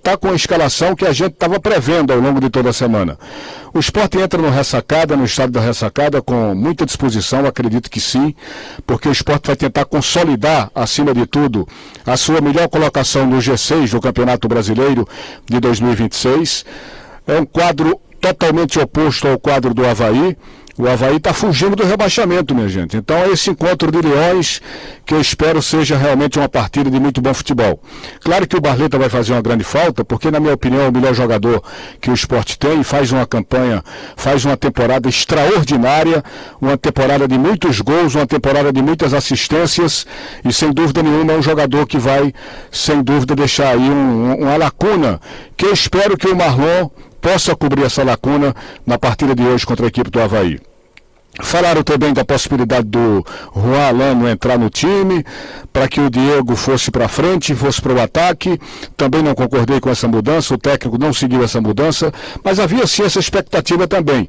está com a escalação que a gente estava prevendo ao longo de toda a semana. O Sport entra no ressacada, no estado da ressacada, com muita disposição, acredito que sim, porque o Sport vai tentar consolidar, acima de tudo, a sua melhor colocação no G6 do Campeonato Brasileiro de 2026. É um quadro totalmente oposto ao quadro do Avaí. O Avaí está fugindo do rebaixamento, minha gente. Então é esse encontro de leões que eu espero seja realmente uma partida de muito bom futebol. Claro que o Barleta vai fazer uma grande falta, porque na minha opinião é o melhor jogador que o Sport tem, faz uma campanha, faz uma temporada extraordinária, uma temporada de muitos gols, uma temporada de muitas assistências, e sem dúvida nenhuma é um jogador que vai, sem dúvida, deixar aí uma lacuna, que eu espero que o Marlon possa cobrir essa lacuna na partida de hoje contra a equipe do Avaí. Falaram também da possibilidade do Juan Alano entrar no time, para que o Diego fosse para frente, fosse para o ataque. Também não concordei com essa mudança, o técnico não seguiu essa mudança, mas havia sim essa expectativa também.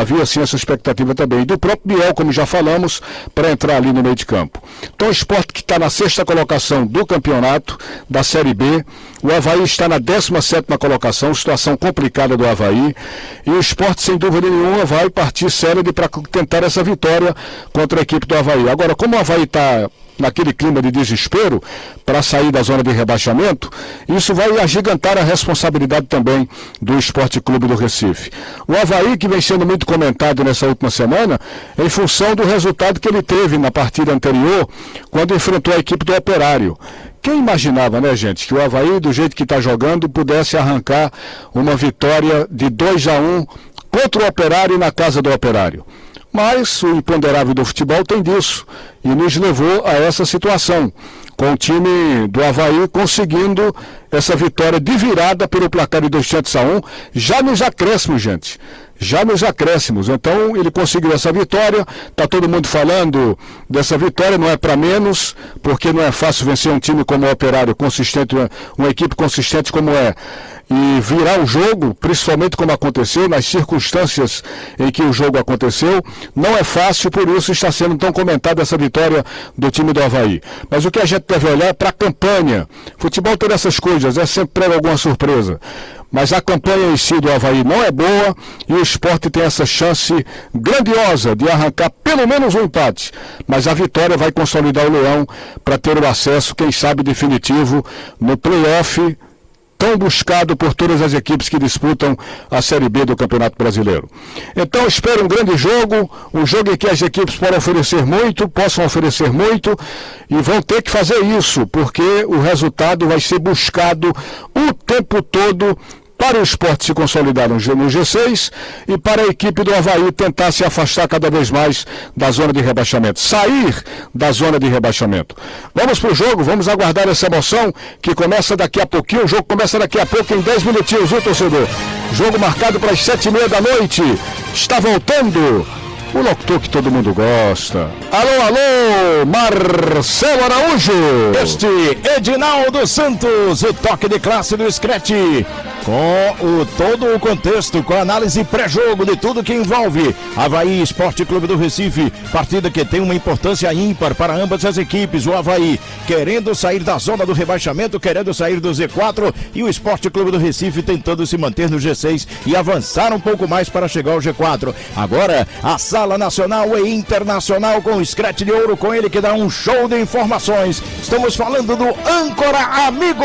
E do próprio Biel, como já falamos, para entrar ali no meio de campo. Então o Sport que está na 6ª colocação do campeonato, da Série B, o Avaí está na 17ª colocação, situação complicada do Avaí, e o Sport, sem dúvida nenhuma, vai partir célebre para tentar essa vitória contra a equipe do Avaí. Agora, como o Avaí está naquele clima de desespero para sair da zona de rebaixamento, isso vai agigantar a responsabilidade também do Sport Clube do Recife. O Avaí, que vem sendo muito comentado nessa última semana, em função do resultado que ele teve na partida anterior, quando enfrentou a equipe do Operário. Quem imaginava, né, gente, que o Avaí, do jeito que está jogando, pudesse arrancar uma vitória de 2-1 contra o Operário na casa do Operário. Mas o imponderável do futebol tem disso, e nos levou a essa situação, com o time do Avaí conseguindo essa vitória de virada pelo placar de 2-1, já nos acréscimos, gente. Já nos acréscimos. Então ele conseguiu essa vitória, está todo mundo falando dessa vitória, não é para menos, porque não é fácil vencer um time como o Operário, consistente, uma equipe consistente como é, e virar o jogo, principalmente como aconteceu, nas circunstâncias em que o jogo aconteceu, não é fácil, por isso está sendo tão comentada essa vitória do time do Avaí. Mas o que a gente deve olhar é para a campanha. Futebol tem essas coisas, é sempre alguma surpresa. Mas a campanha em si do Avaí não é boa, e o Sport tem essa chance grandiosa de arrancar pelo menos um empate. Mas a vitória vai consolidar o Leão para ter o acesso, quem sabe definitivo, no play-off tão buscado por todas as equipes que disputam a Série B do Campeonato Brasileiro. Então espero um grande jogo, um jogo em que as equipes possam oferecer muito, e vão ter que fazer isso, porque o resultado vai ser buscado o tempo todo para o Sport se consolidar no G6 e para a equipe do Avaí tentar se afastar cada vez mais da zona de rebaixamento, sair da zona de rebaixamento. Vamos para o jogo, vamos aguardar essa emoção que começa daqui a pouquinho. O jogo começa daqui a pouco, em 10 minutinhos, viu, torcedor? Jogo marcado para as 7h30 da noite. Está voltando o locutor que todo mundo gosta. Alô, alô, Marcelo Araújo. Este Edinaldo Santos, o toque de classe do Scratch, com todo o contexto, com a análise pré-jogo de tudo que envolve Avaí Esporte Clube do Recife, partida que tem uma importância ímpar para ambas as equipes. O Avaí querendo sair da zona do rebaixamento, querendo sair do Z4, e o Esporte Clube do Recife tentando se manter no G6 e avançar um pouco mais para chegar ao G4. Agora, a Sala Nacional e Internacional com o Scratch de Ouro, com ele que dá um show de informações. Estamos falando do Âncora Amigo.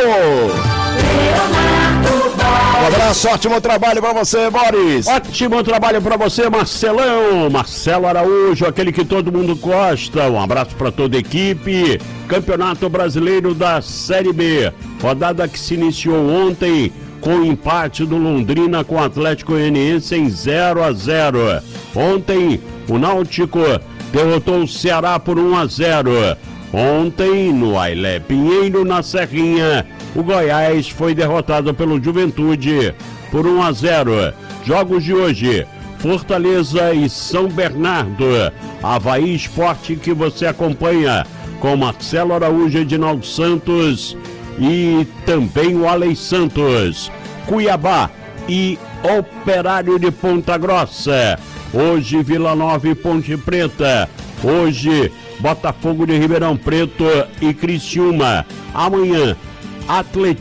Um abraço, ótimo trabalho para você, Boris. Ótimo trabalho para você, Marcelão. Marcelo Araújo, aquele que todo mundo gosta. Um abraço para toda a equipe. Campeonato Brasileiro da Série B. Rodada que se iniciou ontem com o empate do Londrina com o Atlético Goianiense em 0-0. Ontem, o Náutico derrotou o Ceará por 1-0. Ontem, no Ailé Pinheiro, na Serrinha, o Goiás foi derrotado pelo Juventude por 1-0. Jogos de hoje: Fortaleza e São Bernardo. Avaí Esporte, que você acompanha com Marcelo Araújo, Edinaldo Santos e também o Alei Santos. Cuiabá e Operário de Ponta Grossa. Hoje, Vila Nova e Ponte Preta. Hoje, Botafogo de Ribeirão Preto e Criciúma. Amanhã, Atlético